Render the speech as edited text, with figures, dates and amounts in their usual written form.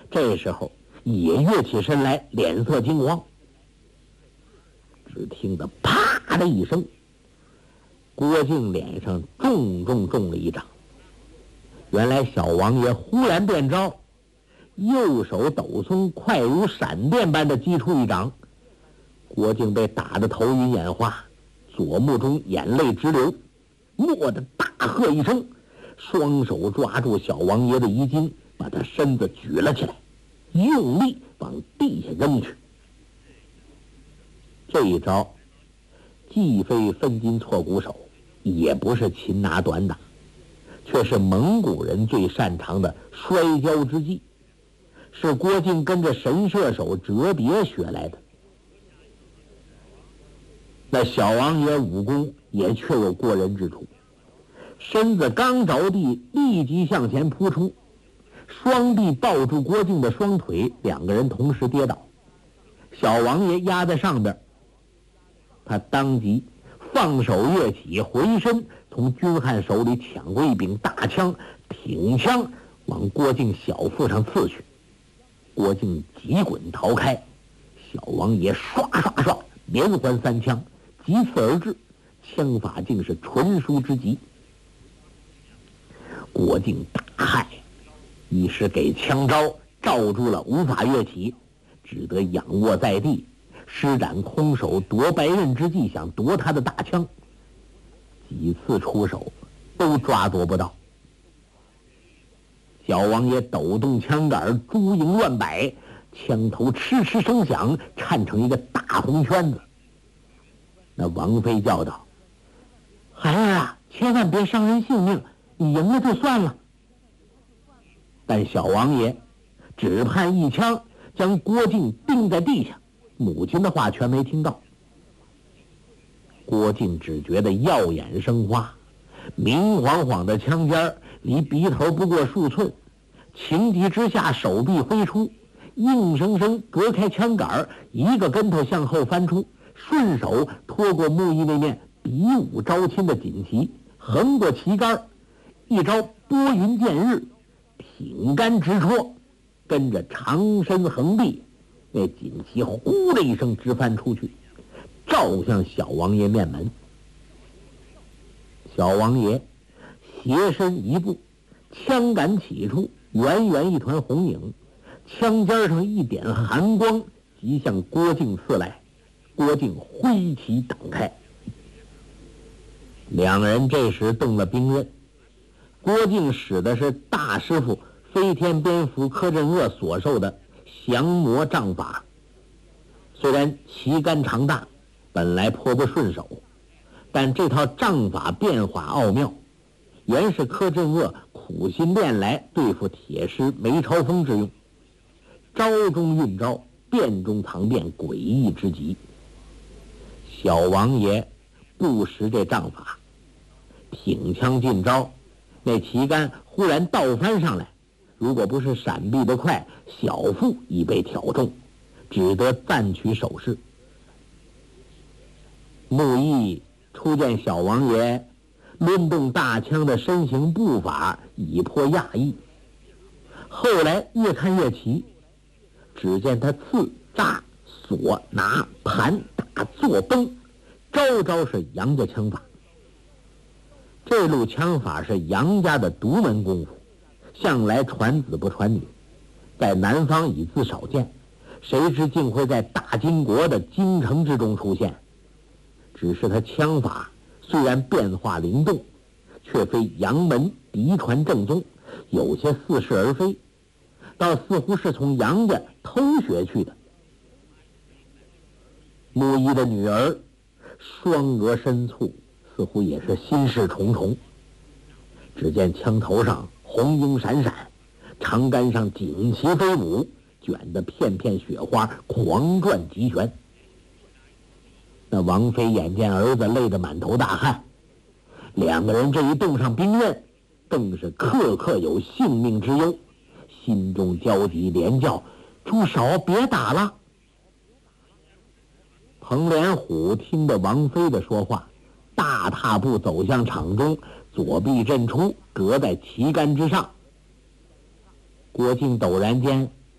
这时候也跃起身来，脸色惊慌。只听得啪的一声，郭靖脸上重中了一掌。原来小王爷忽然变招，右手抖松，快如闪电般的击出一掌。郭靖被打得头晕眼花，左目中眼泪直流，蓦地大喝一声，双手抓住小王爷的衣襟，把他身子举了起来，用力往地下扔去。这一招既非分筋错骨手，也不是擒拿短打，却是蒙古人最擅长的摔跤之技，是郭靖跟着神射手哲别学来的。那小王爷武功也确有过人之处，身子刚着地，立即向前扑出，双臂抱住郭靖的双腿，两个人同时跌倒，小王爷压在上边，他当即放手跃起，回身从军汉手里抢过一柄大枪，挺枪往郭靖小腹上刺去。郭靖急滚逃开，小王爷刷刷刷连环三枪急刺而至，枪法竟是纯熟之极。郭靖大骇，一时给枪招罩住了，无法跃起，只得仰卧在地，施展空手夺白刃之计，想夺他的大枪，几次出手都抓夺不到。小王爷抖动枪杆，珠影乱摆，枪头嗤嗤声响，颤成一个大红圈子。那王妃叫道：“孩儿啊，千万别伤人性命，你赢了就算了。”但小王爷只盼一枪将郭靖钉在地下，母亲的话全没听到。郭靖只觉得耀眼生花，明晃晃的枪尖离鼻头不过数寸，情急之下手臂挥出，硬生生隔开枪杆，一个跟头向后翻出，顺手拖过木椅那面比武招亲的锦旗，横过旗杆，一招拨云见日，挺杆直戳，跟着长身横臂，那锦旗呼的一声直翻出去，照向小王爷面门。小王爷斜身一步，枪杆起处，远远一团红影，枪尖上一点寒光，即向郭靖刺来。郭靖挥旗挡开，两人这时动了兵刃。郭靖使的是大师傅飞天蝙蝠柯镇恶所授的降魔杖法，虽然旗杆长大，本来颇不顺手，但这套杖法变化奥妙，原是柯镇恶苦心练来对付铁师梅超风之用，招中运招，变中藏变，诡异之极。小王爷不识这杖法，挺枪进招，那旗杆忽然倒翻上来，如果不是闪避得快，小腹已被挑中，只得暂取手势。木易初见小王爷抡动大枪的身形步伐，已颇讶异，后来越看越奇，只见他刺扎锁拿盘打坐崩，招招是杨家枪法。这路枪法是杨家的独门功夫，向来传子不传女，在南方已自少见，谁知竟会在大金国的京城之中出现。只是他枪法虽然变化灵动，却非杨门嫡传正宗，有些似是而非，倒似乎是从杨家偷学去的。木易的女儿双额深蹙，似乎也是心事重重。只见枪头上红缨闪闪，长杆上锦旗飞舞，卷得片片雪花，狂转急旋。那王妃眼见儿子累得满头大汗，两个人这一动上兵刃，更是刻刻有性命之忧，心中焦急，连叫：“住手，别打了！”彭连虎听得王妃的说话，大踏步走向场中，左臂震出，隔在旗杆之上。郭靖陡然间